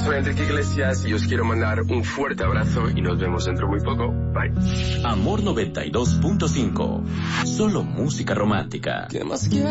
soy Enrique Iglesias y os quiero mandar un fuerte abrazo y nos vemos dentro muy poco. Bye. Amor 92.5. Solo música romántica. ¿Qué más quieres?